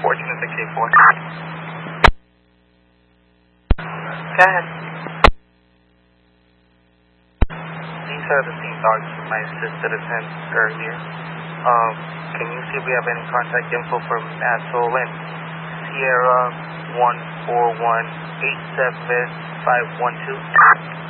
1464. Go ahead. These are the same dogs my sister attended earlier. Can you see if we have any contact info from Nassau and Sierra 14187512?